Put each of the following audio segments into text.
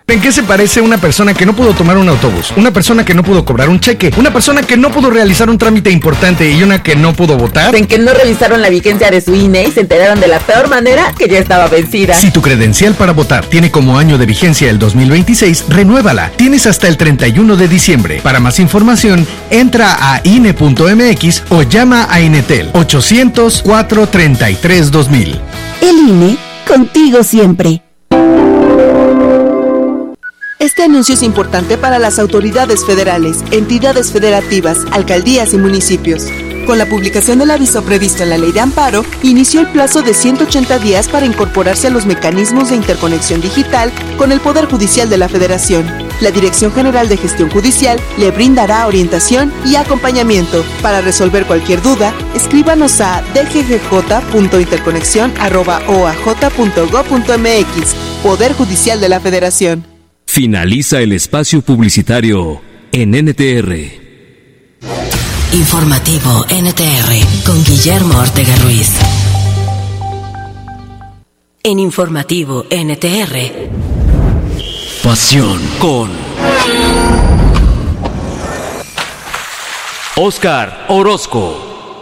¿En qué se parece una persona que no pudo tomar un autobús? Una persona que no pudo cobrar un cheque, una persona que no pudo realizar un trámite importante y una que no pudo votar. En que no revisaron la vigencia de su INE y se enteraron de la peor manera que ya estaba vencida. Si tu credencial para votar tiene como año de vigencia el 2026, renuévala. Tienes hasta el 31 de diciembre. Para más información, entra a INE.mx o llama a Inetel 800-433-2000. El INE, contigo siempre. Este anuncio es importante para las autoridades federales, entidades federativas, alcaldías y municipios. Con la publicación del aviso previsto en la Ley de Amparo, inició el plazo de 180 días para incorporarse a los mecanismos de interconexión digital con el Poder Judicial de la Federación. La Dirección General de Gestión Judicial le brindará orientación y acompañamiento. Para resolver cualquier duda, escríbanos a dggj.interconexión@oaj.gov.mx. Poder Judicial de la Federación. Finaliza el espacio publicitario en NTR. Informativo NTR con Guillermo Ortega Ruiz. En Informativo NTR. Pasión con Óscar Orozco.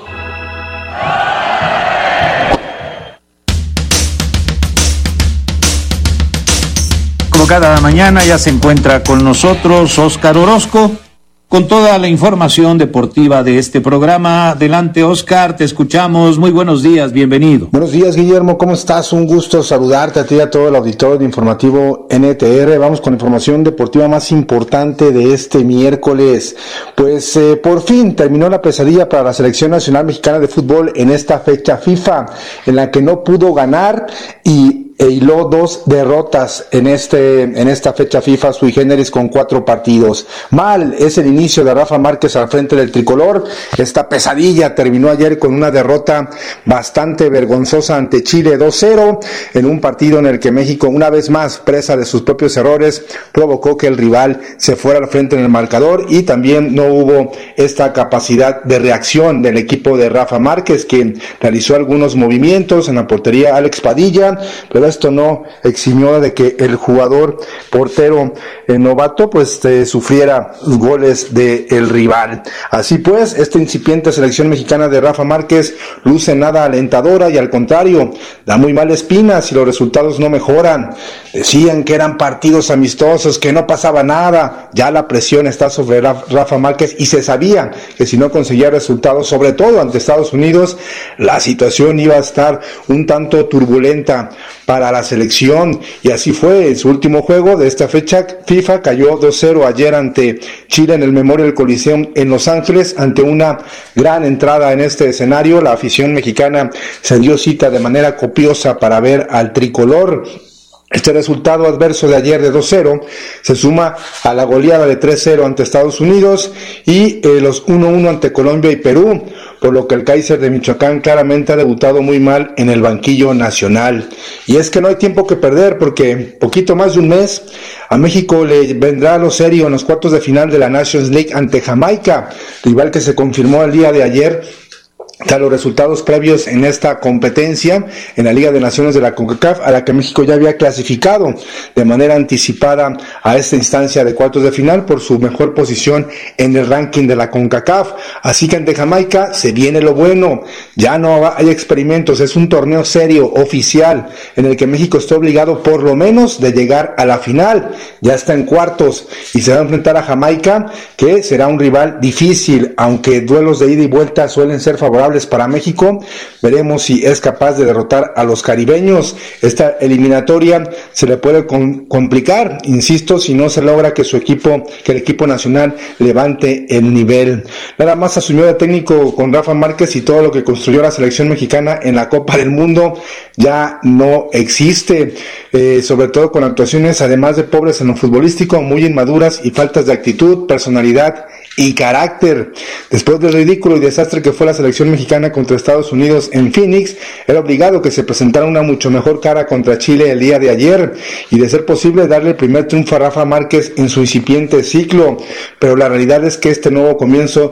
Como cada mañana ya se encuentra con nosotros Óscar Orozco con toda la información deportiva de este programa. Adelante, Óscar, te escuchamos. Muy buenos días, bienvenido. Buenos días, Guillermo, ¿cómo estás? Un gusto saludarte a ti y a todo el auditorio de Informativo NTR. Vamos con la información deportiva más importante de este miércoles. Pues por fin terminó la pesadilla para la Selección Nacional Mexicana de Fútbol en esta fecha FIFA, en la que no pudo ganar e hiló 2 derrotas en esta fecha FIFA sui generis con 4 partidos. Mal es el inicio de Rafa Márquez al frente del tricolor. Esta pesadilla terminó ayer con una derrota bastante vergonzosa ante Chile 2-0 en un partido en el que México, una vez más presa de sus propios errores, provocó que el rival se fuera al frente en el marcador, y también no hubo esta capacidad de reacción del equipo de Rafa Márquez, quien realizó algunos movimientos en la portería Alex Padilla, pero esto no eximió de que el jugador portero novato pues sufriera los goles del rival. Así pues, esta incipiente selección mexicana de Rafa Márquez luce nada alentadora, y al contrario, da muy mala espina si los resultados no mejoran. Decían que eran partidos amistosos, que no pasaba nada. Ya la presión está sobre Rafa Márquez, y se sabía que si no conseguía resultados, sobre todo ante Estados Unidos, la situación iba a estar un tanto turbulenta para la selección, y así fue. En su último juego de esta fecha FIFA cayó 2-0 ayer ante Chile en el Memorial Coliseum en Los Ángeles. Ante una gran entrada en este escenario, la afición mexicana se dio cita de manera copiosa para ver al tricolor. Este resultado adverso de ayer de 2-0 se suma a la goleada de 3-0 ante Estados Unidos y los 1-1 ante Colombia y Perú, por lo que el Kaiser de Michoacán claramente ha debutado muy mal en el banquillo nacional. Y es que no hay tiempo que perder, porque poquito más de un mes a México le vendrá lo serio en los cuartos de final de la Nations League ante Jamaica, rival que se confirmó el día de ayer tras los resultados previos en esta competencia en la Liga de Naciones de la CONCACAF, a la que México ya había clasificado de manera anticipada a esta instancia de cuartos de final por su mejor posición en el ranking de la CONCACAF. Así que ante Jamaica se viene lo bueno, ya no hay experimentos, es un torneo serio, oficial, en el que México está obligado por lo menos de llegar a la final. Ya está en cuartos y se va a enfrentar a Jamaica, que será un rival difícil, aunque duelos de ida y vuelta suelen ser favorables para México. Veremos si es capaz de derrotar a los caribeños. Esta eliminatoria se le puede complicar, insisto, si no se logra que el equipo nacional levante el nivel. Nada más asumió de técnico con Rafa Márquez, y todo lo que construyó la selección mexicana en la Copa del Mundo ya no existe, sobre todo con actuaciones, además de pobres en lo futbolístico, muy inmaduras y faltas de actitud, personalidad y carácter. Después del ridículo y desastre que fue la selección mexicana contra Estados Unidos en Phoenix, era obligado que se presentara una mucho mejor cara contra Chile el día de ayer, y de ser posible darle el primer triunfo a Rafa Márquez en su incipiente ciclo. Pero la realidad es que este nuevo comienzo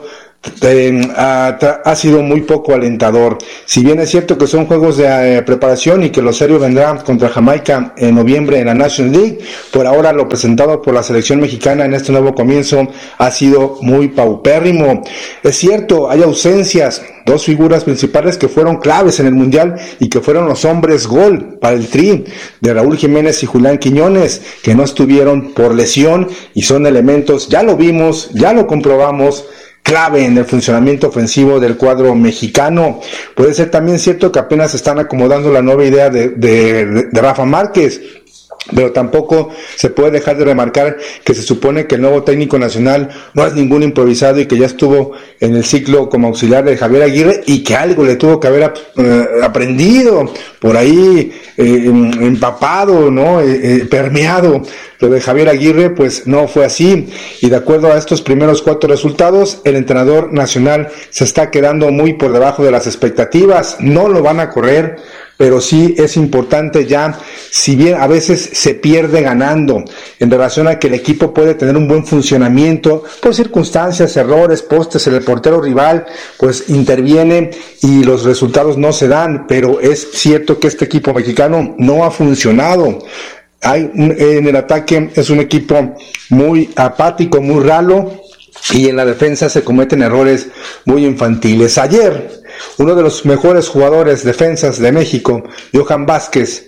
ha sido muy poco alentador. Si bien es cierto que son juegos de preparación y que lo serio vendrá contra Jamaica en noviembre en la National League, por ahora lo presentado por la selección mexicana en este nuevo comienzo ha sido muy paupérrimo. Es cierto, hay ausencias, dos figuras principales que fueron claves en el Mundial y que fueron los hombres gol para el Tri, de Raúl Jiménez y Julián Quiñones, que no estuvieron por lesión y son elementos, ya lo vimos, ya lo comprobamos, clave en el funcionamiento ofensivo del cuadro mexicano. Puede ser también cierto que apenas están acomodando la nueva idea de Rafa Márquez, pero tampoco se puede dejar de remarcar que se supone que el nuevo técnico nacional no es ningún improvisado y que ya estuvo en el ciclo como auxiliar de Javier Aguirre y que algo le tuvo que haber aprendido por ahí, empapado, ¿no? Permeado. Lo de Javier Aguirre pues no fue así, y de acuerdo a estos primeros 4 resultados, el entrenador nacional se está quedando muy por debajo de las expectativas. No lo van a correr, pero sí es importante ya, si bien a veces se pierde ganando, en relación a que el equipo puede tener un buen funcionamiento, por circunstancias, errores, postes, el portero rival pues interviene y los resultados no se dan, pero es cierto que este equipo mexicano no ha funcionado. En el ataque es un equipo muy apático, muy ralo, y en la defensa se cometen errores muy infantiles. Ayer, uno de los mejores jugadores defensas de México, Johan Vázquez,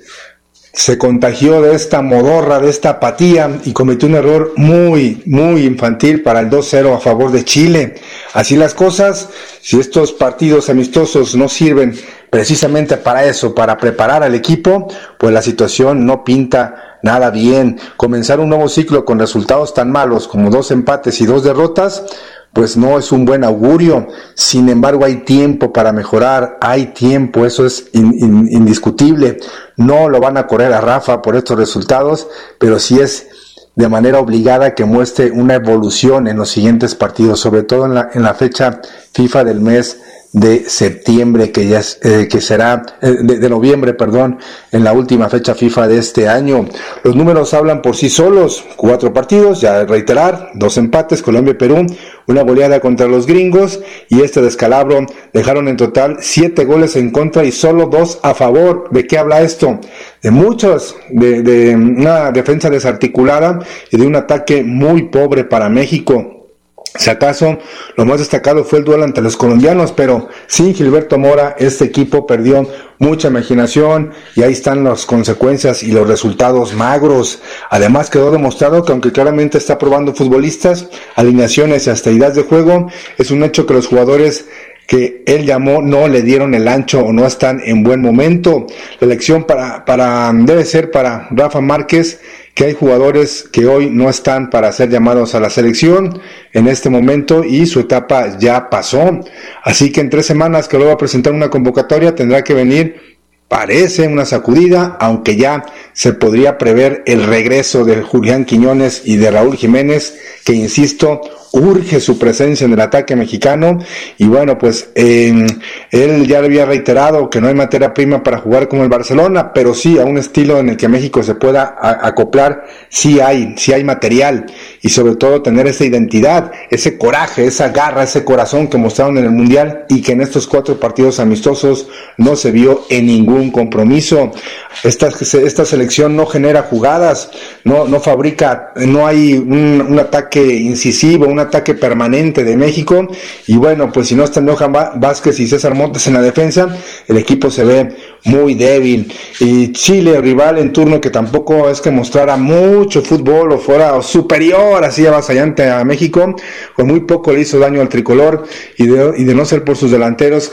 se contagió de esta modorra, de esta apatía, y cometió un error muy, muy infantil para el 2-0 a favor de Chile. Así las cosas, si estos partidos amistosos no sirven precisamente para eso, para preparar al equipo, pues la situación no pinta nada bien. Comenzar un nuevo ciclo con resultados tan malos como 2 empates y 2 derrotas, pues no es un buen augurio. Sin embargo, hay tiempo para mejorar, hay tiempo, eso es indiscutible. No lo van a correr a Rafa por estos resultados, pero sí es de manera obligada que muestre una evolución en los siguientes partidos, sobre todo en la fecha FIFA del mes de septiembre, que ya que será de noviembre, perdón, en la última fecha FIFA de este año. Los números hablan por sí solos: 4 partidos, ya reiterar, 2 empates, Colombia y Perú, una goleada contra los gringos, y este descalabro dejaron en total 7 goles en contra y solo 2 a favor. ¿De qué habla esto? De muchos, de una defensa desarticulada y de un ataque muy pobre para México. Si acaso lo más destacado fue el duelo ante los colombianos, pero sin Gilberto Mora este equipo perdió mucha imaginación y ahí están las consecuencias y los resultados magros. Además quedó demostrado que aunque claramente está probando futbolistas, alineaciones y hasta ideas de juego, es un hecho que los jugadores que él llamó no le dieron el ancho o no están en buen momento. La elección debe ser para Rafa Márquez, que hay jugadores que hoy no están para ser llamados a la selección en este momento y su etapa ya pasó. Así que en 3 semanas que lo va a presentar una convocatoria tendrá que venir, parece, una sacudida, aunque ya se podría prever el regreso de Julián Quiñones y de Raúl Jiménez, que insisto, urge su presencia en el ataque mexicano. Y bueno, pues él ya le había reiterado que no hay materia prima para jugar como el Barcelona, pero sí a un estilo en el que México se pueda acoplar, sí hay material, y sobre todo tener esa identidad, ese coraje, esa garra, ese corazón que mostraron en el Mundial y que en estos 4 partidos amistosos no se vio en ningún compromiso. Esta selección no genera jugadas, no fabrica, no hay un ataque incisivo, un ataque permanente de México. Y bueno, pues si no están Johan Vázquez y César Montes en la defensa, el equipo se ve muy débil. Y Chile, rival en turno, que tampoco es que mostrara mucho fútbol o fuera superior, así avasallante a México, con muy poco le hizo daño al tricolor, y de no ser por sus delanteros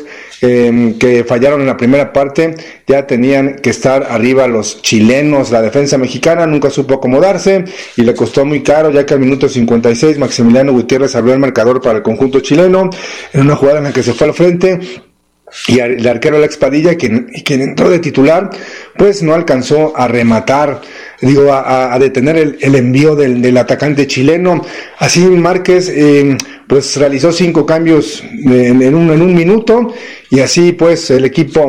que fallaron en la primera parte, ya tenían que estar arriba los chilenos. La defensa mexicana nunca supo acomodarse y le costó muy caro, ya que al minuto 56 Maximiliano Gutiérrez abrió el marcador para el conjunto chileno en una jugada en la que se fue al frente, y el arquero Alex Padilla, quien entró de titular, pues no alcanzó a rematar, a detener el envío del atacante chileno. Así Márquez pues realizó 5 cambios en un minuto, y así pues el equipo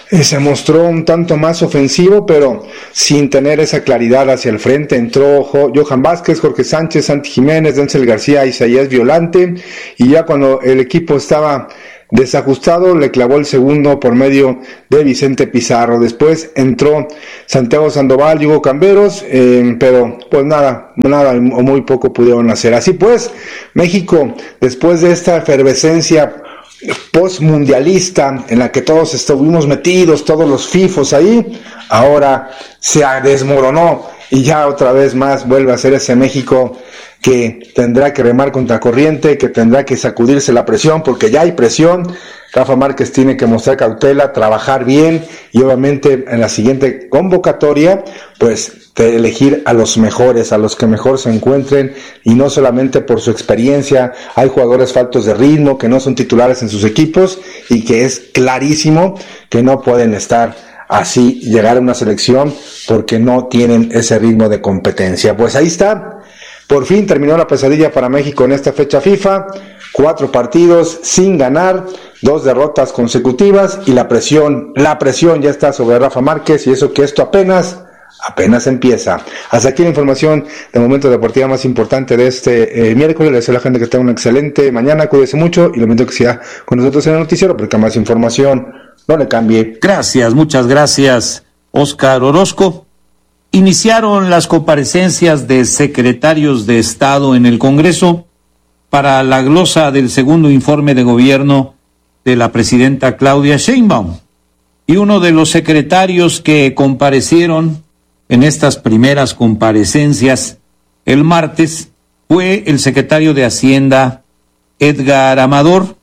se mostró un tanto más ofensivo, pero sin tener esa claridad hacia el frente. Entró Johan Vázquez, Jorge Sánchez, Santi Jiménez, Denzel García, Isaías Violante, y ya cuando el equipo estaba desajustado, le clavó el segundo por medio de Vicente Pizarro. Después entró Santiago Sandoval y Hugo Camberos, pero pues nada o muy poco pudieron hacer. Así pues, México, después de esta efervescencia postmundialista en la que todos estuvimos metidos, todos los fifos ahí, ahora se desmoronó y ya otra vez más vuelve a ser ese México que tendrá que remar contra corriente, que tendrá que sacudirse la presión, porque ya hay presión. Rafa Márquez tiene que mostrar cautela, trabajar bien y obviamente en la siguiente convocatoria pues de elegir a los mejores, a los que mejor se encuentren, y no solamente por su experiencia. Hay jugadores faltos de ritmo que no son titulares en sus equipos y que es clarísimo que no pueden estar así, llegar a una selección porque no tienen ese ritmo de competencia. Pues ahí está. Por fin terminó la pesadilla para México en esta fecha FIFA, 4 partidos sin ganar, 2 derrotas consecutivas y la presión ya está sobre Rafa Márquez, y eso que esto apenas empieza. Hasta aquí la información de Momento Deportiva más importante de este miércoles. Les deseo a la gente que tenga una excelente mañana, cuídese mucho y lo invito a que siga con nosotros en el noticiero porque más información no le cambie. Gracias, muchas gracias, Óscar Orozco. Iniciaron las comparecencias de secretarios de Estado en el Congreso para la glosa del segundo informe de gobierno de la presidenta Claudia Sheinbaum. Y uno de los secretarios que comparecieron en estas primeras comparecencias el martes fue el secretario de Hacienda, Edgar Amador.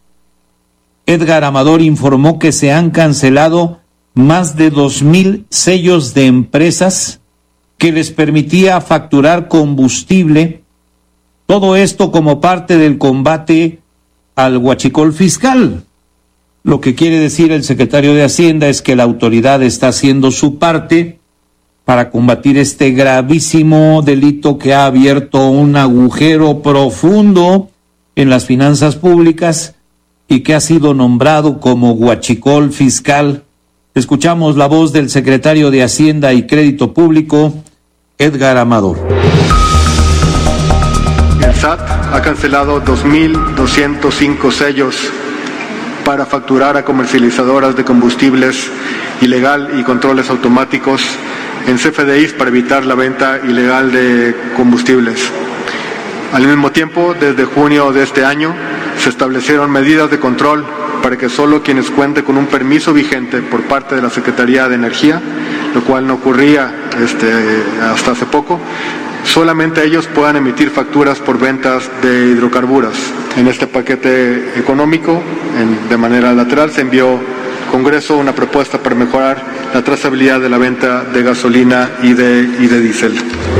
Edgar Amador informó que se han cancelado más de 2,000 sellos de empresas que les permitía facturar combustible, todo esto como parte del combate al huachicol fiscal. Lo que quiere decir el secretario de Hacienda es que la autoridad está haciendo su parte para combatir este gravísimo delito que ha abierto un agujero profundo en las finanzas públicas y que ha sido nombrado como huachicol fiscal. Escuchamos la voz del secretario de Hacienda y Crédito Público, Edgar Amador. El SAT ha cancelado 2,205 sellos para facturar a comercializadoras de combustibles ilegal y controles automáticos en CFDIs para evitar la venta ilegal de combustibles. Al mismo tiempo, desde junio de este año, se establecieron medidas de control para que solo quienes cuenten con un permiso vigente por parte de la Secretaría de Energía, lo cual no ocurría hasta hace poco, solamente ellos puedan emitir facturas por ventas de hidrocarburos. En este paquete económico, de manera lateral, se envió al Congreso una propuesta para mejorar la trazabilidad de la venta de gasolina y de diésel.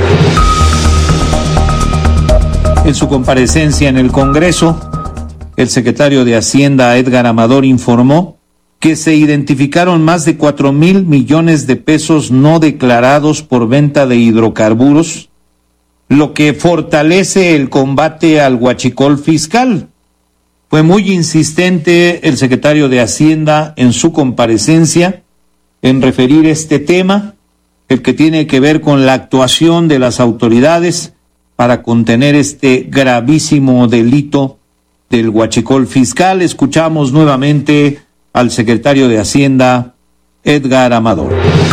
En su comparecencia en el Congreso, el secretario de Hacienda, Edgar Amador, informó que se identificaron más de 4,000 millones de pesos no declarados por venta de hidrocarburos, lo que fortalece el combate al huachicol fiscal. Fue muy insistente el secretario de Hacienda en su comparecencia en referir este tema, el que tiene que ver con la actuación de las autoridades para contener este gravísimo delito del huachicol fiscal. Escuchamos nuevamente al secretario de Hacienda, Edgar Amador.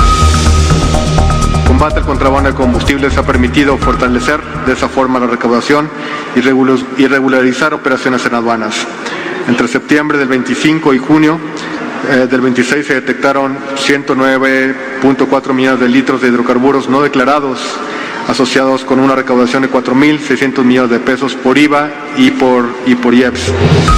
El combate al contrabando de combustibles ha permitido fortalecer de esa forma la recaudación y regularizar operaciones en aduanas. Entre septiembre del 25 y junio del 26 se detectaron 109.4 millones de litros de hidrocarburos no declarados, asociados con una recaudación de 4,600 millones de pesos por IVA y por IEPS.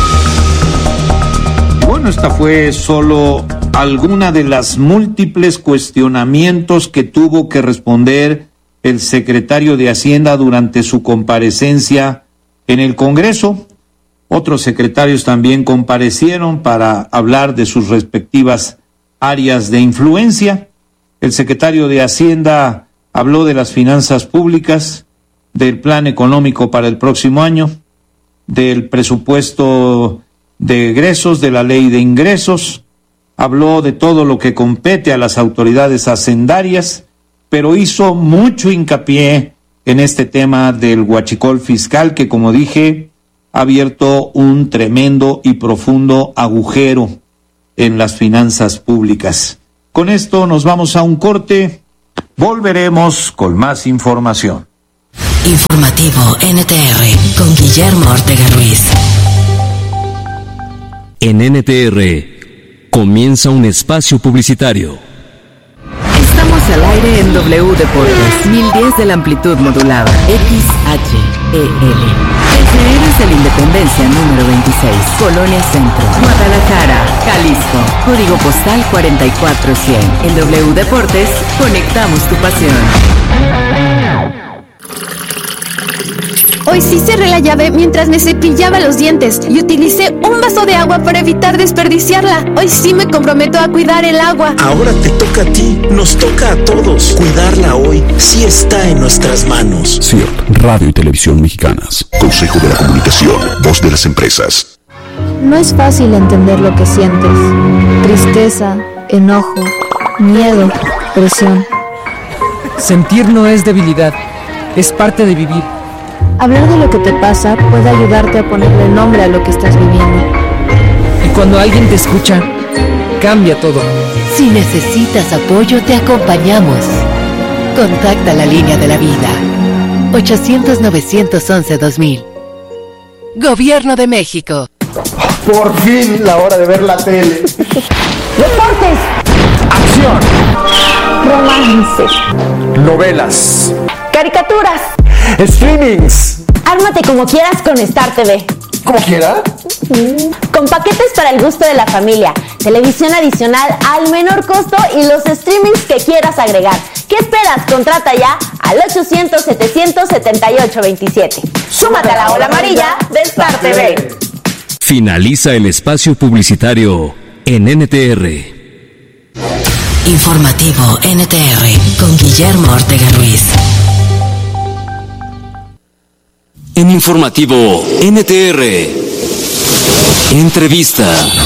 Bueno, esta fue solo alguna de las múltiples cuestionamientos que tuvo que responder el secretario de Hacienda durante su comparecencia en el Congreso. Otros secretarios también comparecieron para hablar de sus respectivas áreas de influencia. El secretario de Hacienda habló de las finanzas públicas, del plan económico para el próximo año, del presupuesto de egresos, de la ley de ingresos. habló de todo lo que compete a las autoridades hacendarias, pero hizo mucho hincapié en este tema del huachicol fiscal que, como dije, ha abierto un tremendo y profundo agujero en las finanzas públicas. Con esto nos vamos a un corte. Volveremos con más información. Informativo NTR con Guillermo Ortega Ruiz. En NTR comienza un espacio publicitario. Estamos al aire en W Deportes, 1010 de la amplitud modulada, XHEL. Desde Héroes de la Independencia número 26, Colonia Centro, Guadalajara, Jalisco, código postal 44100. En W Deportes, conectamos tu pasión. Hoy sí cerré la llave mientras me cepillaba los dientes y utilicé un vaso de agua para evitar desperdiciarla. Hoy sí me comprometo a cuidar el agua. Ahora te toca a ti, nos toca a todos. Cuidarla hoy sí está en nuestras manos. CIRT, Radio y Televisión Mexicanas. Consejo de la Comunicación, voz de las empresas. No es fácil entender lo que sientes. Tristeza, enojo, miedo, presión. Sentir no es debilidad, es parte de vivir. Hablar de lo que te pasa puede ayudarte a ponerle nombre a lo que estás viviendo. Y cuando alguien te escucha, cambia todo. Si necesitas apoyo, te acompañamos. Contacta la línea de la vida. 800-911-2000. Gobierno de México. Por fin, la hora de ver la tele. Deportes. Acción. Romance. Novelas. Caricaturas. Streamings. Ármate como quieras con Star TV. ¿Cómo quiera? Con paquetes para el gusto de la familia, televisión adicional al menor costo y los streamings que quieras agregar. ¿Qué esperas? Contrata ya al 800-700-7827. Súmate a la ola amarilla de Star TV. Finaliza el espacio publicitario en NTR. Informativo NTR con Guillermo Ortega Ruiz. En Informativo NTR. Entrevista.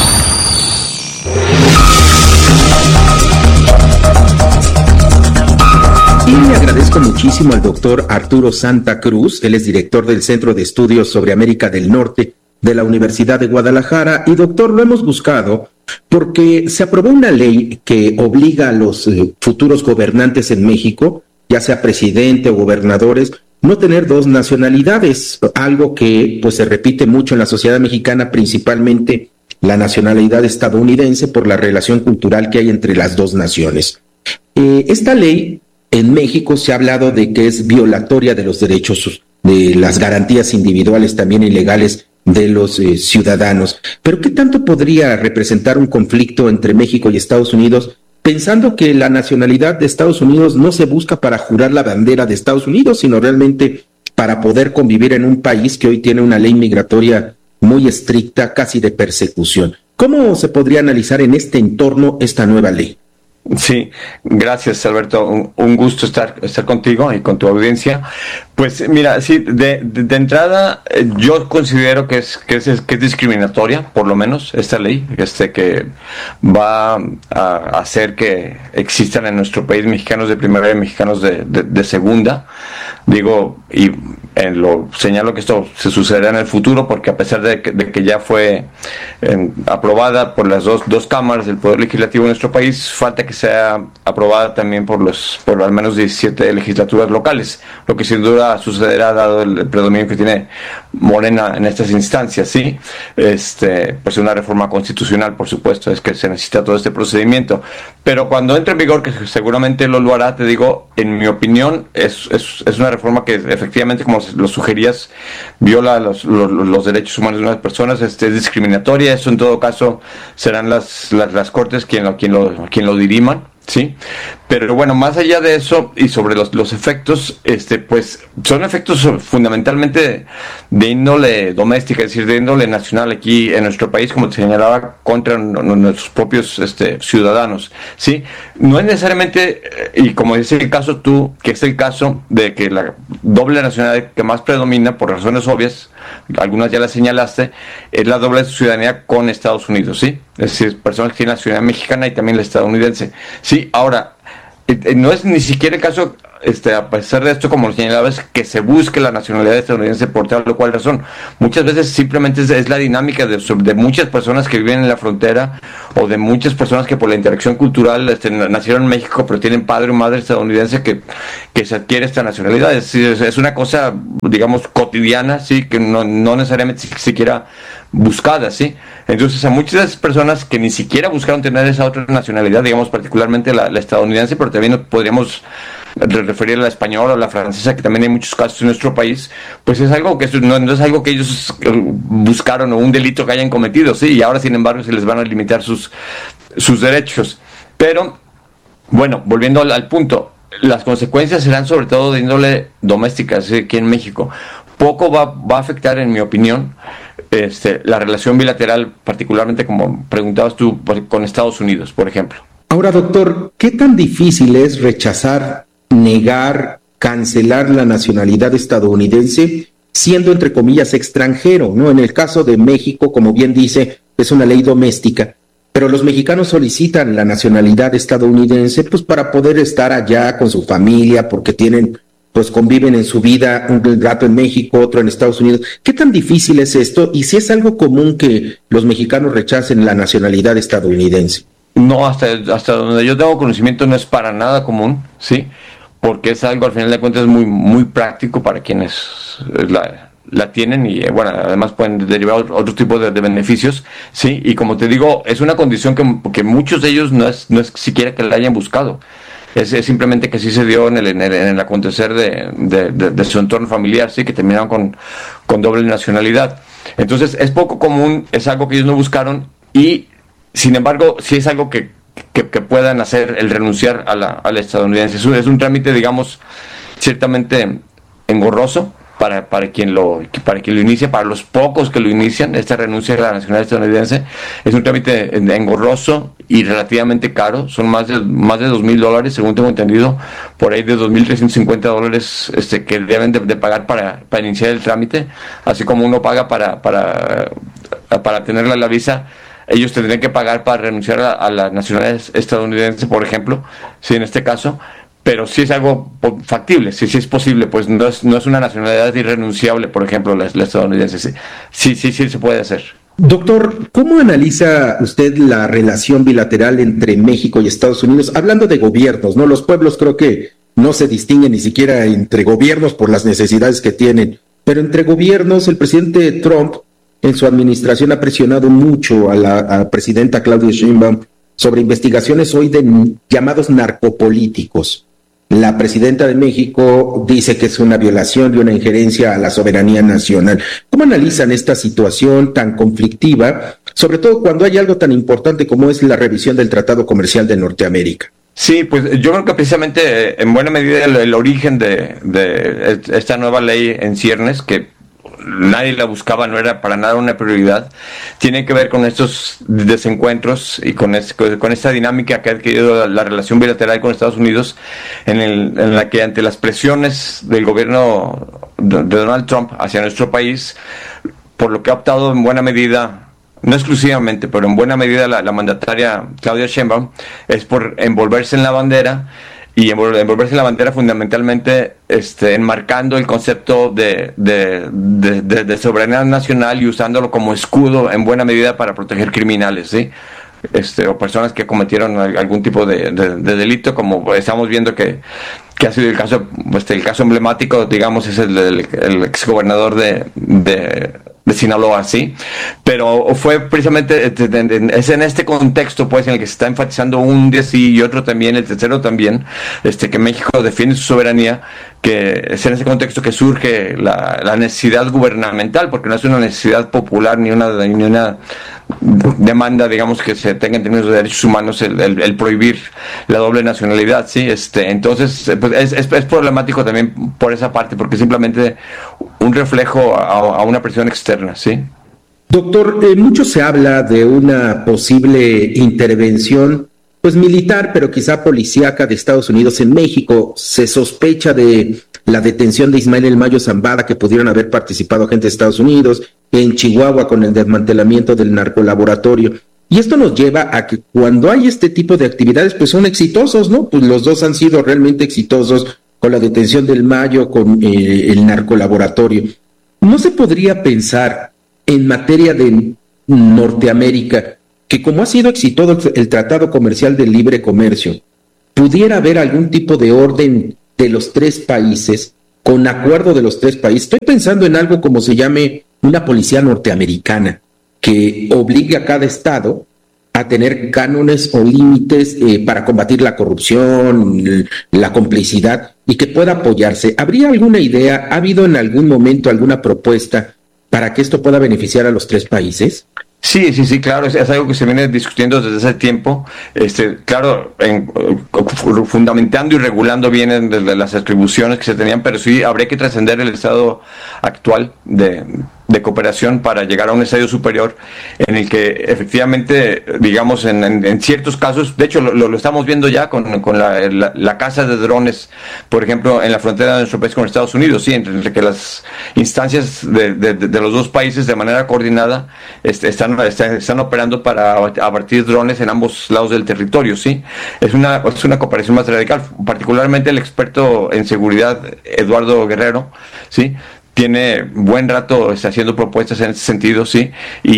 Y le agradezco muchísimo al doctor Arturo Santa Cruz. Él es director del Centro de Estudios sobre América del Norte de la Universidad de Guadalajara. Y doctor, lo hemos buscado porque se aprobó una ley que obliga a los futuros gobernantes en México, ya sea presidente o gobernadores, no tener dos nacionalidades, algo que pues se repite mucho en la sociedad mexicana, principalmente la nacionalidad estadounidense por la relación cultural que hay entre las dos naciones. Esta ley en México se ha hablado de que es violatoria de los derechos, de las garantías individuales también y legales de los ciudadanos. Pero ¿qué tanto podría representar un conflicto entre México y Estados Unidos, pensando que la nacionalidad de Estados Unidos no se busca para jurar la bandera de Estados Unidos, sino realmente para poder convivir en un país que hoy tiene una ley migratoria muy estricta, casi de persecución? ¿Cómo se podría analizar en este entorno esta nueva ley? Sí, gracias Alberto, un gusto estar contigo y con tu audiencia. Pues mira, sí, de entrada yo considero que es discriminatoria, por lo menos esta ley, que va a hacer que existan en nuestro país mexicanos de primera y mexicanos de segunda. Digo, y lo señalo que esto se sucederá en el futuro, porque a pesar de que ya fue aprobada por las dos cámaras del Poder Legislativo de nuestro país, falta que sea aprobada también por al menos 17 legislaturas locales, lo que sin duda sucederá dado el predominio que tiene Morena en estas instancias, ¿sí? Pues una reforma constitucional, por supuesto, es que se necesita todo este procedimiento. Pero cuando entre en vigor, que seguramente lo hará, te digo, en mi opinión, es una reforma que efectivamente, como lo sugerías, viola los derechos humanos de unas personas, es discriminatoria. Eso en todo caso serán las Cortes quien lo diriman, ¿sí? Pero bueno, más allá de eso y sobre los efectos, pues son efectos fundamentalmente de índole doméstica, es decir, de índole nacional aquí en nuestro país, como te señalaba, contra nuestros propios ciudadanos, ¿sí? No es necesariamente, y como dice el caso tú, que es el caso de que la doble nacionalidad que más predomina por razones obvias, algunas ya las señalaste, es la doble ciudadanía con Estados Unidos, ¿sí? Es decir, personas que tienen la ciudadanía mexicana y también la estadounidense. Sí, ahora, no es ni siquiera el caso, a pesar de esto, como lo señalabas, que se busque la nacionalidad estadounidense por tal o cual razón. Muchas veces simplemente es la dinámica de muchas personas que viven en la frontera, o de muchas personas que por la interacción cultural nacieron en México pero tienen padre o madre estadounidense que se adquiere esta nacionalidad. Es una cosa, digamos, cotidiana, sí, que no necesariamente siquiera buscada, sí. Entonces, a muchas de esas personas que ni siquiera buscaron tener esa otra nacionalidad, digamos particularmente la estadounidense, pero también podríamos referir a la española o la francesa, que también hay muchos casos en nuestro país, pues es algo que no es algo que ellos buscaron o un delito que hayan cometido, sí, y ahora sin embargo se les van a limitar sus derechos. Pero, bueno, volviendo al punto, las consecuencias serán sobre todo de índole doméstica, ¿sí? Aquí en México. Poco va a afectar, en mi opinión, la relación bilateral, particularmente como preguntabas tú, con Estados Unidos, por ejemplo. Ahora, doctor, ¿qué tan difícil es rechazar, negar, cancelar la nacionalidad estadounidense siendo, entre comillas, extranjero, ¿no? En el caso de México, como bien dice, es una ley doméstica, pero los mexicanos solicitan la nacionalidad estadounidense pues para poder estar allá con su familia, porque conviven en su vida, un rato en México, otro en Estados Unidos. ¿Qué tan difícil es esto? Y si es algo común que los mexicanos rechacen la nacionalidad estadounidense. No, hasta donde yo tengo conocimiento no es para nada común, ¿sí? Porque es algo, al final de cuentas, muy, muy práctico para quienes la tienen y, bueno, además pueden derivar otro tipo de beneficios, ¿sí? Y como te digo, es una condición que muchos de ellos no es siquiera que la hayan buscado. Es simplemente que sí se dio en el acontecer de su entorno familiar, sí, que terminaron con doble nacionalidad. Entonces, es poco común, es algo que ellos no buscaron y, sin embargo, sí es algo que puedan hacer, el renunciar a la estadounidense. Es un trámite, digamos, ciertamente engorroso para quien lo inicia, para los pocos que lo inician, esta renuncia a la nacionalidad estadounidense. Es un trámite engorroso y relativamente caro, son más de $2,000, según tengo entendido, por ahí de $2,350 que deben de pagar para iniciar el trámite, así como uno paga para tener la visa. Ellos tendrían que pagar para renunciar a la nacionalidad estadounidense, por ejemplo, sí, en este caso. Pero sí es algo factible, sí es posible, pues no es una nacionalidad irrenunciable, por ejemplo, la estadounidense. Sí se puede hacer. Doctor, ¿cómo analiza usted la relación bilateral entre México y Estados Unidos? Hablando de gobiernos, ¿no? Los pueblos creo que no se distinguen ni siquiera entre gobiernos por las necesidades que tienen, pero entre gobiernos, el presidente Trump en su administración ha presionado mucho a la presidenta Claudia Sheinbaum sobre investigaciones hoy de llamados narcopolíticos. La presidenta de México dice que es una violación y una injerencia a la soberanía nacional. ¿Cómo analizan esta situación tan conflictiva, sobre todo cuando hay algo tan importante como es la revisión del Tratado Comercial de Norteamérica? Sí, pues yo creo que precisamente en buena medida el origen de esta nueva ley en ciernes, que nadie la buscaba, no era para nada una prioridad, tiene que ver con estos desencuentros y con esta dinámica que ha adquirido la relación bilateral con Estados Unidos, en la que ante las presiones del gobierno de Donald Trump hacia nuestro país, por lo que ha optado en buena medida, no exclusivamente, pero en buena medida la mandataria Claudia Sheinbaum, es por envolverse en la bandera. Y envolverse en la bandera fundamentalmente enmarcando el concepto de soberanía nacional y usándolo como escudo en buena medida para proteger criminales, ¿sí? O personas que cometieron algún tipo de delito, como estamos viendo que ha sido el caso emblemático, digamos, es el exgobernador de Sinaloa, sí, pero fue precisamente es en este contexto, pues, en el que se está enfatizando un día sí y otro también, el tercero también, que México defiende su soberanía, que es en ese contexto que surge la necesidad gubernamental, porque no es una necesidad popular ni una demanda, digamos, que se tenga en términos de derechos humanos el prohibir la doble nacionalidad, sí, entonces pues es problemático también por esa parte, porque simplemente un reflejo a una presión externa, sí. Doctor, mucho se habla de una posible intervención, pues militar, pero quizá policíaca de Estados Unidos en México. Se sospecha de la detención de Ismael El Mayo Zambada, que pudieron haber participado agentes de Estados Unidos, en Chihuahua con el desmantelamiento del narcolaboratorio. Y esto nos lleva a que cuando hay este tipo de actividades, pues son exitosos, ¿no? Pues los dos han sido realmente exitosos con la detención del Mayo, con el narcolaboratorio. ¿No se podría pensar en materia de Norteamérica que, como ha sido exitoso el Tratado Comercial de Libre Comercio, pudiera haber algún tipo de orden de los tres países, con acuerdo de los tres países? Estoy pensando en algo como se llame una policía norteamericana, que obligue a cada estado a tener cánones o límites para combatir la corrupción, la complicidad, y que pueda apoyarse. ¿Habría alguna idea, ha habido en algún momento alguna propuesta para que esto pueda beneficiar a los tres países? Sí, claro, es algo que se viene discutiendo desde hace tiempo, claro, fundamentando y regulando bien las atribuciones que se tenían, pero sí habría que trascender el estado actual de cooperación para llegar a un estadio superior en el que efectivamente, digamos, en ciertos casos, de hecho lo estamos viendo ya con la caza de drones, por ejemplo, en la frontera de nuestro país con Estados Unidos, sí, entre que las instancias de los dos países de manera coordinada están operando para abatir drones en ambos lados del territorio, sí. Es una cooperación más radical, particularmente el experto en seguridad Eduardo Guerrero, sí, tiene buen rato haciendo propuestas en ese sentido, sí,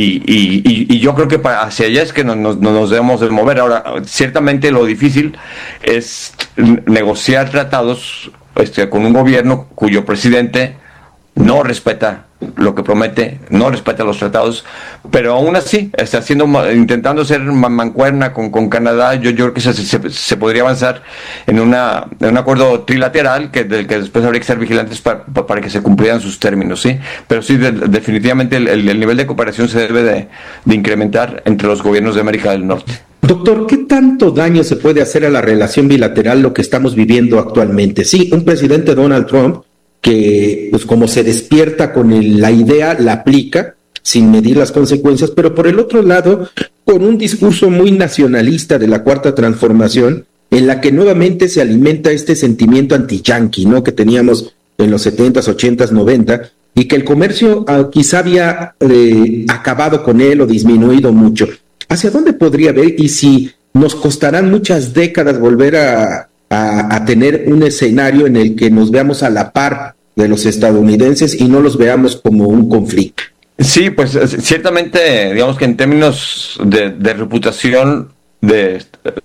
y yo creo que hacia allá es que nos debemos de mover. Ahora, ciertamente lo difícil es negociar tratados con un gobierno cuyo presidente no respeta lo que promete, no respeta los tratados, pero aún así está intentando hacer mancuerna con Canadá. Yo creo que se podría avanzar en un acuerdo trilateral del que después habría que ser vigilantes para que se cumplieran sus términos, sí, pero sí, definitivamente el nivel de cooperación se debe de incrementar entre los gobiernos de América del Norte. Doctor, ¿qué tanto daño se puede hacer a la relación bilateral lo que estamos viviendo actualmente? Sí, un presidente, Donald Trump, que pues como se despierta con la idea, la aplica sin medir las consecuencias, pero por el otro lado, con un discurso muy nacionalista de la Cuarta Transformación, en la que nuevamente se alimenta este sentimiento anti-yanqui, ¿no?, que teníamos en los 70s, 80s, 90s, y que el comercio quizá había acabado con él o disminuido mucho. ¿Hacia dónde podría ver? Y si nos costarán muchas décadas volver a tener un escenario en el que nos veamos a la par de los estadounidenses y no los veamos como un conflicto. Sí, pues ciertamente, digamos que en términos de reputación de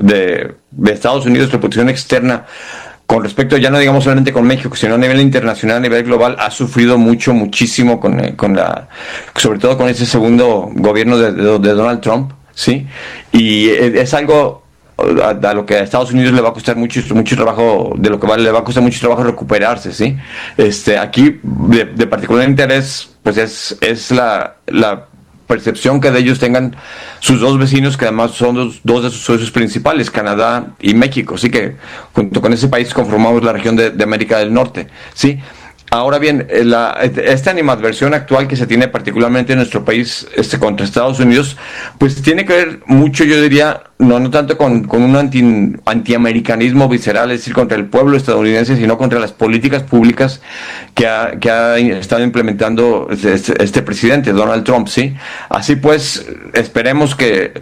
Estados Unidos, reputación externa, con respecto, ya no digamos solamente con México, sino a nivel internacional, a nivel global, ha sufrido muchísimo sobre todo con ese segundo gobierno de Donald Trump, ¿sí? Y es algo a lo que a Estados Unidos le va a costar mucho trabajo, le va a costar mucho trabajo recuperarse, ¿sí? Aquí de particular interés, pues es la percepción que de ellos tengan sus dos vecinos, que además son dos de sus socios principales, Canadá y México, así que junto con ese país conformamos la región de América del Norte, ¿sí? Ahora bien, esta animadversión actual que se tiene particularmente en nuestro país contra Estados Unidos, pues tiene que ver mucho, yo diría, no tanto con un antiamericanismo visceral, es decir, contra el pueblo estadounidense, sino contra las políticas públicas que ha estado implementando este presidente, Donald Trump, ¿sí? Así pues, esperemos que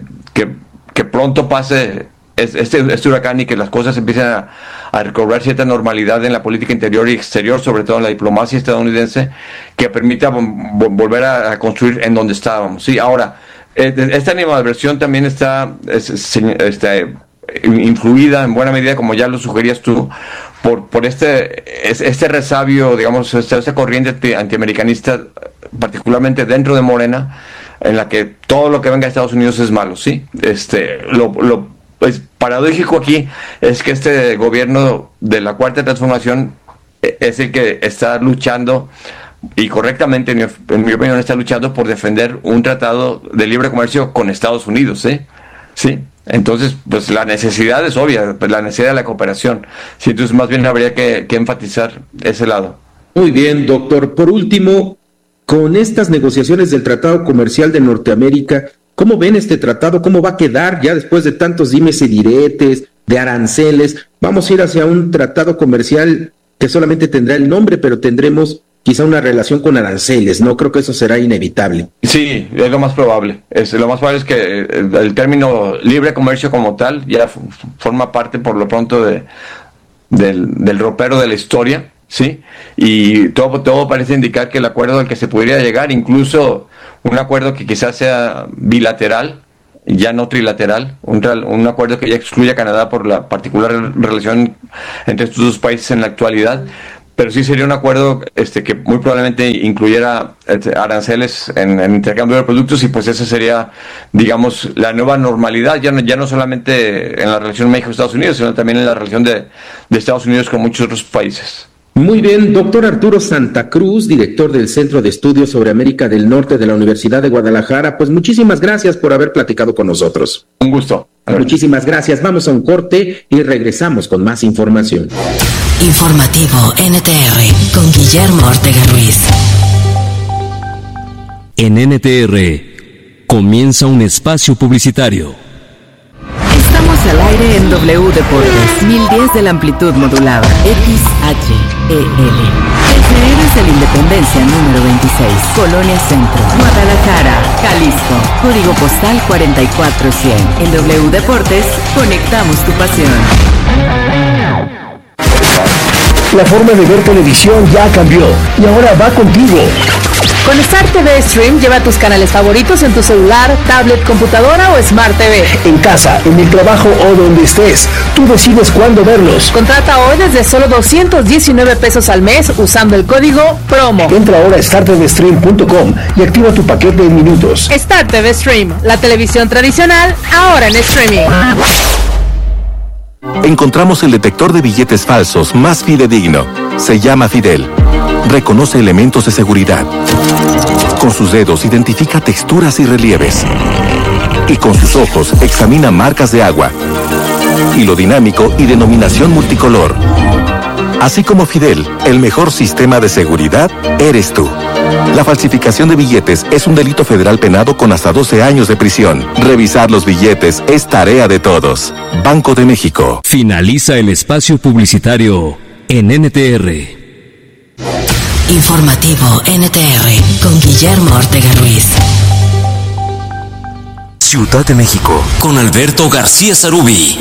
pronto pase este huracán y que las cosas empiecen a recobrar cierta normalidad en la política interior y exterior, sobre todo en la diplomacia estadounidense, que permita volver a construir en donde estábamos. Sí, ahora, esta animadversión también está influida en buena medida, como ya lo sugerías tú, por este resabio, digamos, esta corriente antiamericanista, particularmente dentro de Morena, en la que todo lo que venga de Estados Unidos es malo, ¿sí? Pues paradójico aquí es que este gobierno de la Cuarta Transformación es el que está luchando, y correctamente, en mi opinión, está luchando por defender un tratado de libre comercio con Estados Unidos, ¿sí? Sí. Entonces, pues la necesidad es obvia, pues la necesidad de la cooperación. Sí, entonces más bien habría que enfatizar ese lado. Muy bien, doctor. Por último, con estas negociaciones del Tratado Comercial de Norteamérica, ¿cómo ven este tratado? ¿Cómo va a quedar ya después de tantos dimes y diretes, de aranceles? ¿Vamos a ir hacia un tratado comercial que solamente tendrá el nombre, pero tendremos quizá una relación con aranceles, ¿no? Creo que eso será inevitable. Sí, es lo más probable. Lo más probable es que el término libre comercio como tal ya forma parte por lo pronto del ropero de la historia, ¿sí? Y todo parece indicar que el acuerdo al que se podría llegar, incluso un acuerdo que quizás sea bilateral, ya no trilateral, un acuerdo que ya excluya a Canadá por la particular relación entre estos dos países en la actualidad, pero sí sería un acuerdo que muy probablemente incluyera aranceles en intercambio de productos, y pues esa sería, digamos, la nueva normalidad, ya no solamente en la relación México-Estados Unidos, sino también en la relación de Estados Unidos con muchos otros países. Muy bien, doctor Arturo Santa Cruz, director del Centro de Estudios sobre América del Norte de la Universidad de Guadalajara, pues muchísimas gracias por haber platicado con nosotros. Un gusto. Muchísimas gracias. Vamos a un corte y regresamos con más información. Informativo NTR con Guillermo Ortega Ruiz. En NTR comienza un espacio publicitario. Estamos al aire en W Deportes, 1010 de la amplitud modulada, XHEL. Eres de la Independencia número 26, Colonia Centro, Guadalajara, Jalisco. Código postal 44100. En W Deportes, conectamos tu pasión. La forma de ver televisión ya cambió y ahora va contigo. Con Star TV Stream lleva tus canales favoritos en tu celular, tablet, computadora o Smart TV. En casa, en el trabajo o donde estés, tú decides cuándo verlos. Contrata hoy desde solo 219 pesos al mes usando el código PROMO. Entra ahora a startvstream.com y activa tu paquete en minutos. Star TV Stream, la televisión tradicional, ahora en streaming. Encontramos el detector de billetes falsos más fidedigno. Se llama Fidel. Reconoce elementos de seguridad. Con sus dedos identifica texturas y relieves. Y con sus ojos examina marcas de agua, hilo dinámico y denominación multicolor. Así como Fidel, el mejor sistema de seguridad eres tú. La falsificación de billetes es un delito federal penado con hasta 12 años de prisión. Revisar los billetes es tarea de todos. Banco de México. Finaliza el espacio publicitario en NTR. Informativo NTR con Guillermo Ortega Ruiz. Ciudad de México con Alberto García Sarubi.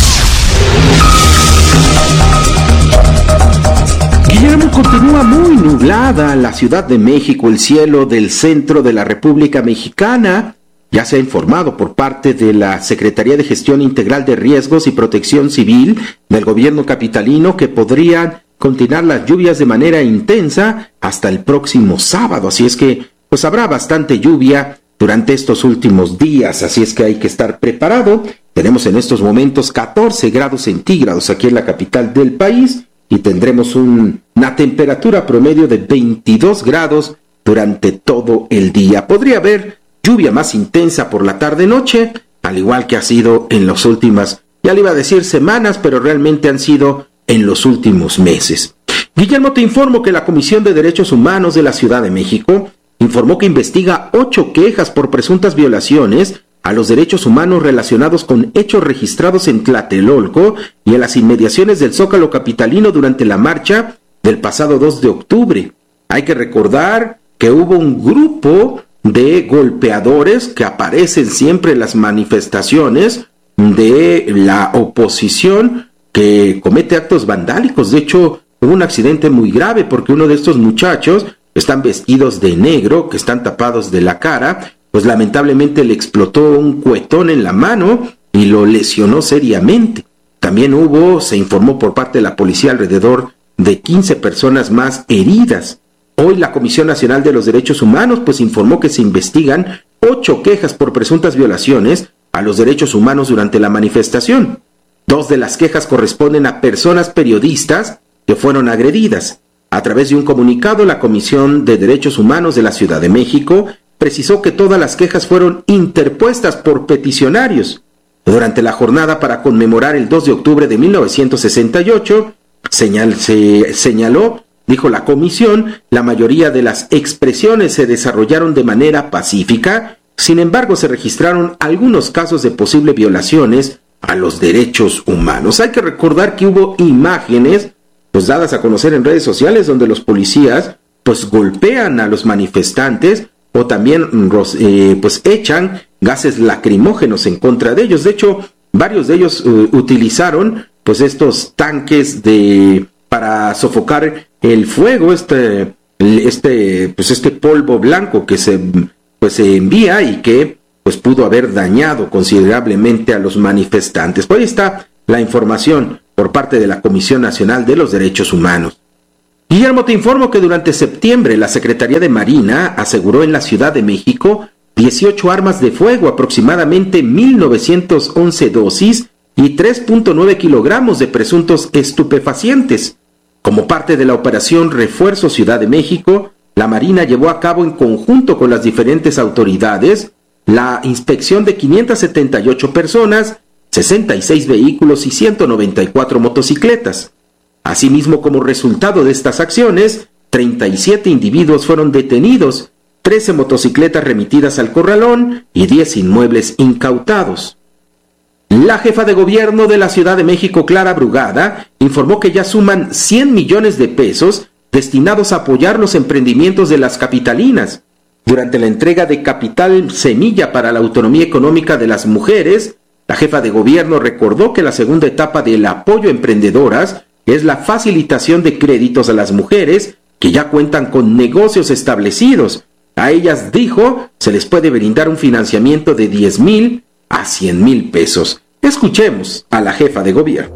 Guillermo, continúa muy nublada la Ciudad de México, el cielo del centro de la República Mexicana. Ya se ha informado por parte de la Secretaría de Gestión Integral de Riesgos y Protección Civil del gobierno capitalino que podrían continuar las lluvias de manera intensa hasta el próximo sábado. Así es que pues habrá bastante lluvia durante estos últimos días, así es que hay que estar preparado. Tenemos en estos momentos 14 grados centígrados aquí en la capital del país y tendremos una temperatura promedio de 22 grados durante todo el día. Podría haber lluvia más intensa por la tarde-noche, al igual que ha sido en las últimas, ya le iba a decir semanas, pero realmente han sido en los últimos meses. Guillermo, te informo que la Comisión de Derechos Humanos de la Ciudad de México informó que investiga 8 quejas por presuntas violaciones a los derechos humanos relacionados con hechos registrados en Tlatelolco y en las inmediaciones del Zócalo capitalino durante la marcha del pasado 2 de octubre. Hay que recordar que hubo un grupo de golpeadores que aparecen siempre en las manifestaciones de la oposición que comete actos vandálicos. De hecho, hubo un accidente muy grave porque uno de estos muchachos están vestidos de negro, que están tapados de la cara, pues lamentablemente le explotó un cuetón en la mano y lo lesionó seriamente. También se informó por parte de la policía alrededor de 15 personas más heridas. Hoy la Comisión Nacional de los Derechos Humanos pues informó que se investigan 8 quejas por presuntas violaciones a los derechos humanos durante la manifestación. 2 de las quejas corresponden a personas periodistas que fueron agredidas. A través de un comunicado, la Comisión de Derechos Humanos de la Ciudad de México precisó que todas las quejas fueron interpuestas por peticionarios. Durante la jornada para conmemorar el 2 de octubre de 1968, señaló, dijo la comisión, la mayoría de las expresiones se desarrollaron de manera pacífica, sin embargo se registraron algunos casos de posibles violaciones a los derechos humanos. Hay que recordar que hubo imágenes pues dadas a conocer en redes sociales, donde los policías pues golpean a los manifestantes o también pues echan gases lacrimógenos en contra de ellos. De hecho, varios de ellos utilizaron pues estos tanques para sofocar el fuego, este polvo blanco que se envía y que pues pudo haber dañado considerablemente a los manifestantes. Pues ahí está la información por parte de la Comisión Nacional de los Derechos Humanos. Guillermo, te informo que durante septiembre la Secretaría de Marina aseguró en la Ciudad de México 18 armas de fuego, aproximadamente 1.911 dosis y 3.9 kilogramos de presuntos estupefacientes. Como parte de la operación Refuerzo Ciudad de México, la Marina llevó a cabo en conjunto con las diferentes autoridades la inspección de 578 personas, 66 vehículos y 194 motocicletas. Asimismo, como resultado de estas acciones, 37 individuos fueron detenidos, 13 motocicletas remitidas al corralón y 10 inmuebles incautados. La jefa de gobierno de la Ciudad de México, Clara Brugada, informó que ya suman 100 millones de pesos destinados a apoyar los emprendimientos de las capitalinas. Durante la entrega de Capital Semilla para la Autonomía Económica de las Mujeres, la jefa de gobierno recordó que la segunda etapa del apoyo a emprendedoras es la facilitación de créditos a las mujeres que ya cuentan con negocios establecidos. A ellas, dijo, se les puede brindar un financiamiento de 10,000 a 100,000 pesos. Escuchemos a la jefa de gobierno.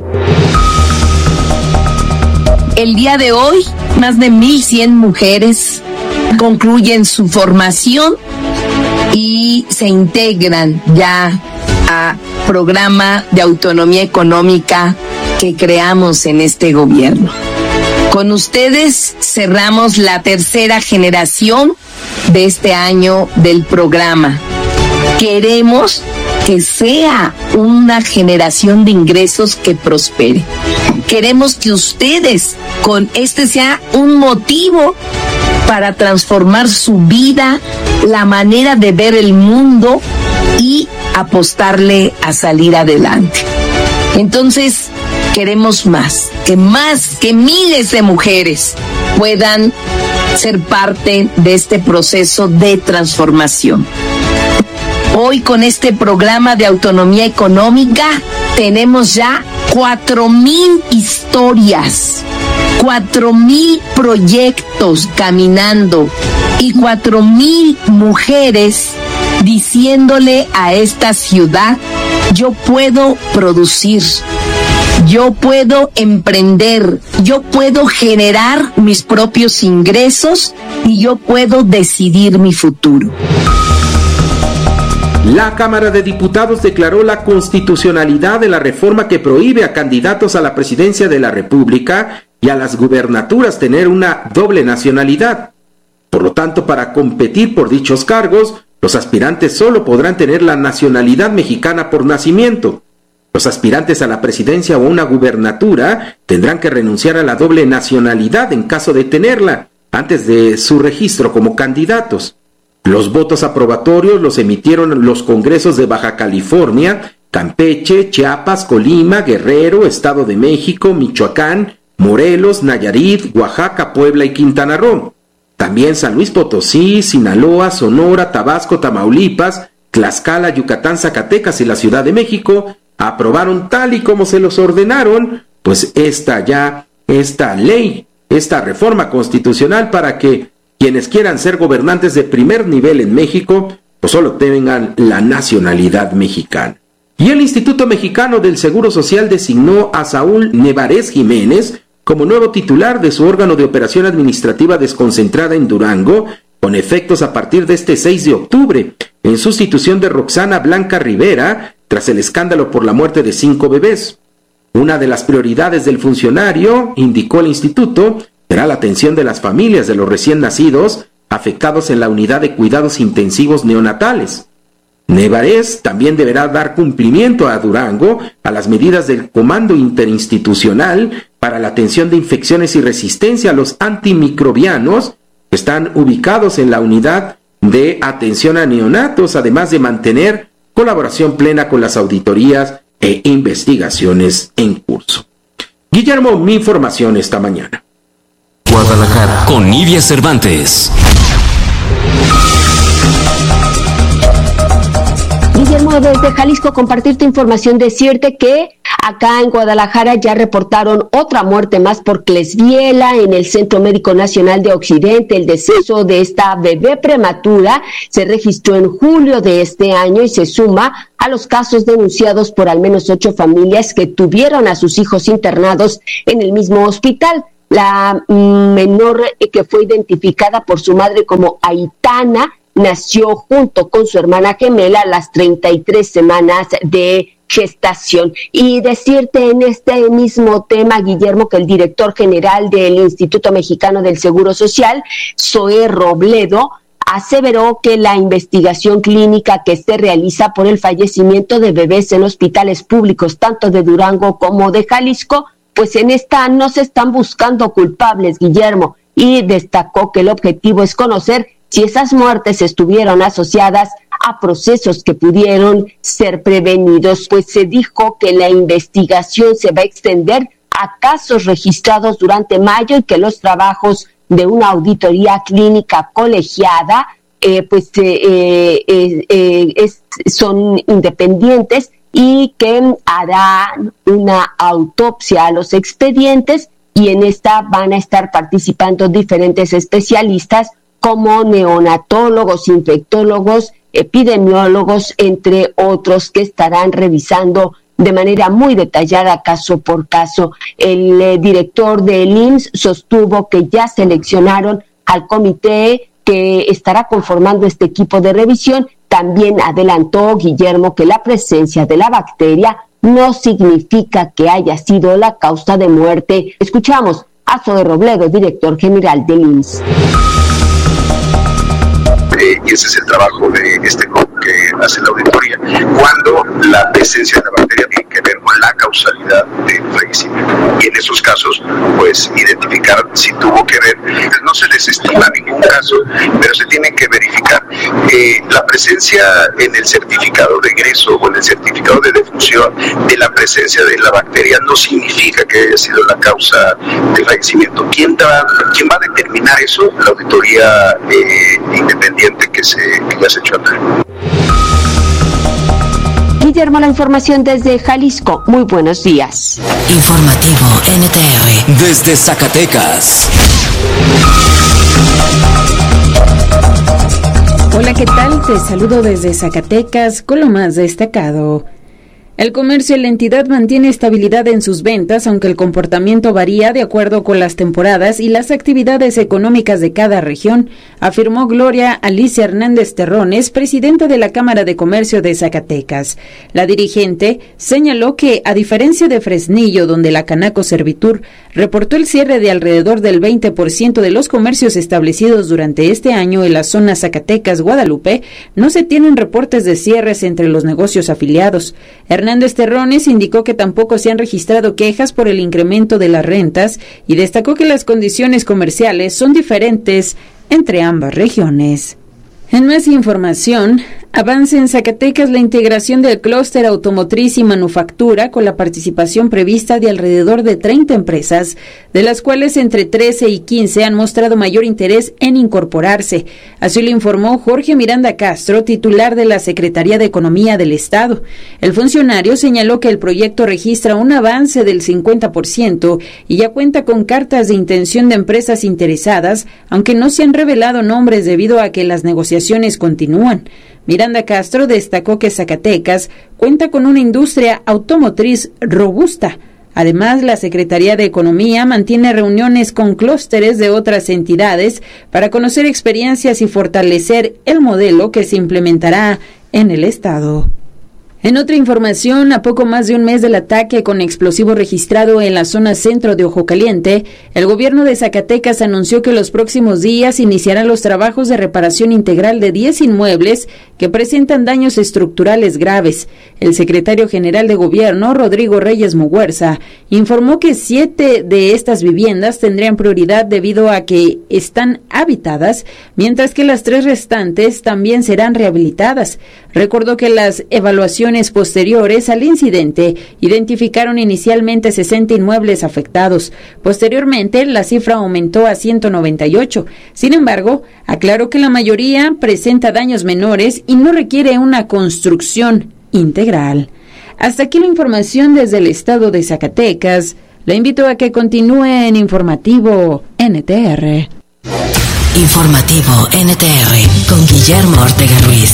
El día de hoy, más de 1,100 mujeres concluyen su formación y se integran ya a programa de autonomía económica que creamos en este gobierno. Con ustedes cerramos la tercera generación de este año del programa. Queremos que sea una generación de ingresos que prospere. Queremos que ustedes con este sea un motivo para transformar su vida, la manera de ver el mundo y apostarle a salir adelante. Entonces, queremos más que miles de mujeres puedan ser parte de este proceso de transformación. Hoy con este programa de autonomía económica tenemos ya 4,000 historias, 4,000 proyectos caminando y 4,000 mujeres diciéndole a esta ciudad: yo puedo producir, yo puedo emprender, yo puedo generar mis propios ingresos y yo puedo decidir mi futuro. La Cámara de Diputados declaró la constitucionalidad de la reforma que prohíbe a candidatos a la presidencia de la República y a las gubernaturas tener una doble nacionalidad. Por lo tanto, para competir por dichos cargos, los aspirantes solo podrán tener la nacionalidad mexicana por nacimiento. Los aspirantes a la presidencia o una gubernatura tendrán que renunciar a la doble nacionalidad en caso de tenerla, antes de su registro como candidatos. Los votos aprobatorios los emitieron los congresos de Baja California, Campeche, Chiapas, Colima, Guerrero, Estado de México, Michoacán, Morelos, Nayarit, Oaxaca, Puebla y Quintana Roo. También San Luis Potosí, Sinaloa, Sonora, Tabasco, Tamaulipas, Tlaxcala, Yucatán, Zacatecas y la Ciudad de México aprobaron tal y como se los ordenaron, pues esta ley, esta reforma constitucional para que quienes quieran ser gobernantes de primer nivel en México, pues solo tengan la nacionalidad mexicana. Y el Instituto Mexicano del Seguro Social designó a Saúl Nevarez Jiménez como nuevo titular de su órgano de operación administrativa desconcentrada en Durango, con efectos a partir de este 6 de octubre, en sustitución de Roxana Blanca Rivera, tras el escándalo por la muerte de 5 bebés. Una de las prioridades del funcionario, indicó el instituto, será la atención de las familias de los recién nacidos afectados en la unidad de cuidados intensivos neonatales. Nevarez también deberá dar cumplimiento a Durango a las medidas del Comando Interinstitucional para la atención de infecciones y resistencia a los antimicrobianos que están ubicados en la unidad de atención a neonatos, además de mantener colaboración plena con las auditorías e investigaciones en curso. Guillermo, mi información esta mañana. Guadalajara, con Nidia Cervantes. Guillermo, desde Jalisco, compartirte información. Decirte que acá en Guadalajara ya reportaron otra muerte más por Klesbiela en el Centro Médico Nacional de Occidente. El deceso de esta bebé prematura se registró en julio de este año y se suma a los casos denunciados por al menos 8 familias que tuvieron a sus hijos internados en el mismo hospital. La menor, que fue identificada por su madre como Aitana, nació junto con su hermana gemela a las 33 semanas de gestación. Y decirte en este mismo tema, Guillermo, que el director general del Instituto Mexicano del Seguro Social, Zoé Robledo, aseveró que la investigación clínica que se realiza por el fallecimiento de bebés en hospitales públicos, tanto de Durango como de Jalisco, pues en esta no se están buscando culpables, Guillermo, y destacó que el objetivo es conocer si esas muertes estuvieron asociadas a procesos que pudieron ser prevenidos. Pues se dijo que la investigación se va a extender a casos registrados durante mayo y que los trabajos de una auditoría clínica colegiada son independientes y que harán una autopsia a los expedientes, y en esta van a estar participando diferentes especialistas como neonatólogos, infectólogos, epidemiólogos, entre otros, que estarán revisando de manera muy detallada caso por caso. El director del IMSS sostuvo que ya seleccionaron al comité que estará conformando este equipo de revisión. También adelantó, Guillermo, que la presencia de la bacteria no significa que haya sido la causa de muerte. Escuchamos a Zoé Robledo, director general del IMSS. Y ese es el trabajo de este grupo que hace la auditoría, cuando la presencia de la bacteria tiene que ver con la causalidad del fallecimiento. Y en esos casos, pues identificar si tuvo que ver. No se desestima ningún caso, pero se tiene que verificar. La presencia en el certificado de egreso o en el certificado de defunción de la presencia de la bacteria no significa que haya sido la causa del fallecimiento. ¿Quién va a determinar eso? La auditoría independiente que ya se echó a andar. Guillermo, la información desde Jalisco. Muy buenos días. Informativo NTR desde Zacatecas. Hola, ¿qué tal? Te saludo desde Zacatecas con lo más destacado. El comercio en la entidad mantiene estabilidad en sus ventas, aunque el comportamiento varía de acuerdo con las temporadas y las actividades económicas de cada región, afirmó Gloria Alicia Hernández Terrones, presidenta de la Cámara de Comercio de Zacatecas. La dirigente señaló que, a diferencia de Fresnillo, donde la Canaco Servitur reportó el cierre de alrededor del 20% de los comercios establecidos durante este año en la zona Zacatecas-Guadalupe, no se tienen reportes de cierres entre los negocios afiliados. Hernández Terrones indicó que tampoco se han registrado quejas por el incremento de las rentas y destacó que las condiciones comerciales son diferentes entre ambas regiones. En más información, avanza en Zacatecas la integración del clúster automotriz y manufactura con la participación prevista de alrededor de 30 empresas, de las cuales entre 13 y 15 han mostrado mayor interés en incorporarse. Así lo informó Jorge Miranda Castro, titular de la Secretaría de Economía del Estado. El funcionario señaló que el proyecto registra un avance del 50% y ya cuenta con cartas de intención de empresas interesadas, aunque no se han revelado nombres debido a que las negociaciones continúan. Miranda Castro destacó que Zacatecas cuenta con una industria automotriz robusta. Además, la Secretaría de Economía mantiene reuniones con clústeres de otras entidades para conocer experiencias y fortalecer el modelo que se implementará en el Estado. En otra información, a poco más de un mes del ataque con explosivo registrado en la zona centro de Ojo Caliente, el gobierno de Zacatecas anunció que los próximos días iniciarán los trabajos de reparación integral de 10 inmuebles que presentan daños estructurales graves. El secretario general de Gobierno, Rodrigo Reyes Muguerza, informó que 7 de estas viviendas tendrían prioridad debido a que están habitadas, mientras que las 3 restantes también serán rehabilitadas. Recordó que las evaluaciones investigaciones posteriores al incidente identificaron inicialmente 60 inmuebles afectados. Posteriormente, la cifra aumentó a 198. Sin embargo, aclaró que la mayoría presenta daños menores y no requiere una construcción integral. Hasta aquí la información desde el estado de Zacatecas. La invito a que continúe en Informativo NTR. Informativo NTR con Guillermo Ortega Ruiz.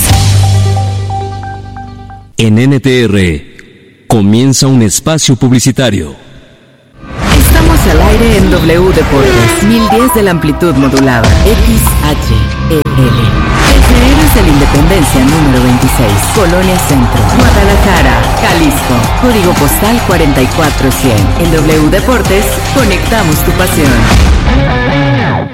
En NTR comienza un espacio publicitario. Estamos al aire en W Deportes, 1010 de la amplitud modulada, XHEL. FR es de la Independencia número 26, Colonia Centro, Guadalajara, Jalisco, código postal 44100. En W Deportes, conectamos tu pasión.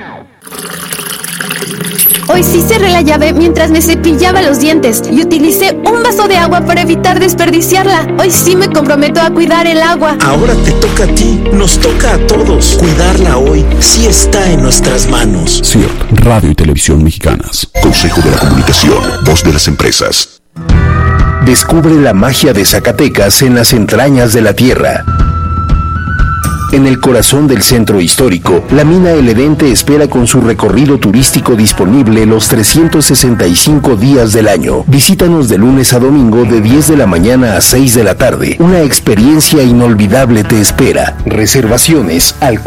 Hoy sí cerré la llave mientras me cepillaba los dientes y utilicé un vaso de agua para evitar desperdiciarla. Hoy sí me comprometo a cuidar el agua. Ahora te toca a ti, nos toca a todos. Cuidarla hoy sí está en nuestras manos. CIRT, Radio y Televisión Mexicanas. Consejo de la Comunicación, voz de las empresas. Descubre la magia de Zacatecas en las entrañas de la tierra. En el corazón del centro histórico, la mina El Edén te espera con su recorrido turístico disponible los 365 días del año. Visítanos de lunes a domingo de 10 de la mañana a 6 de la tarde. Una experiencia inolvidable te espera. Reservaciones al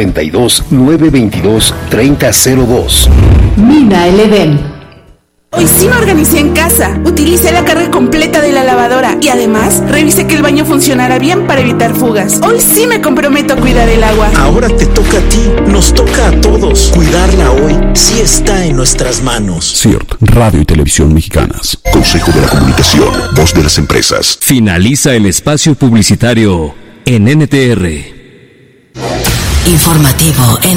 492-922-3002. Mina El Edén. Hoy sí me organicé en casa, utilicé la carga completa de la lavadora y además revisé que el baño funcionara bien para evitar fugas. Hoy sí me comprometo a cuidar el agua. Ahora te toca a ti, nos toca a todos. Cuidarla hoy sí está en nuestras manos. CIRT, Radio y Televisión Mexicanas. Consejo de la Comunicación, voz de las empresas. Finaliza el espacio publicitario en NTR. Informativo NTR.